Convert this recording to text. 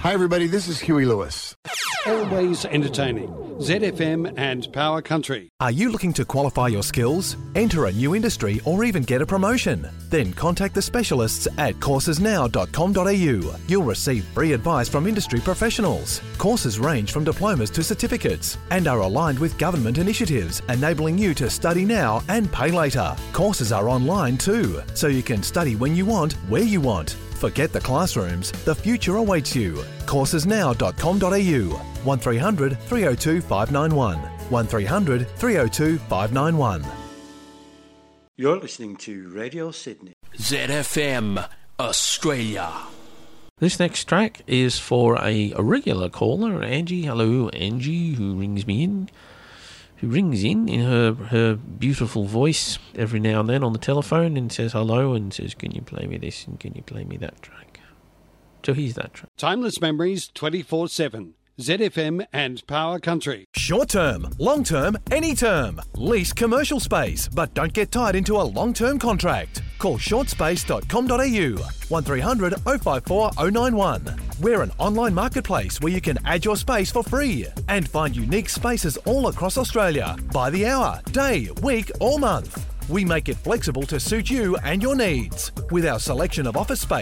Hi, everybody. This is Huey Lewis. Always entertaining. ZFM and Power Country. Are you looking to qualify your skills, enter a new industry or even get a promotion? Then contact the specialists at coursesnow.com.au. You'll receive free advice from industry professionals. Courses range from diplomas to certificates and are aligned with government initiatives, enabling you to study now and pay later. Courses are online too, so you can study when you want, where you want. Forget the classrooms, the future awaits you. Coursesnow.com.au 1300 302 591 1300 302 591. You're listening to Radio Sydney. ZFM Australia. This next track is for a regular caller, Angie. Hello, Angie, who rings in her beautiful voice every now and then on the telephone and says hello and says, can you play me this and can you play me that track? So here's that track. Timeless Memories 24/7. ZFM and Power Country. Short term, long term, any term. Lease commercial space, but don't get tied into a long-term contract. Call shortspace.com.au 1300 054 091. We're an online marketplace where you can add your space for free and find unique spaces all across Australia by the hour, day, week or month. We make it flexible to suit you and your needs with our selection of office space,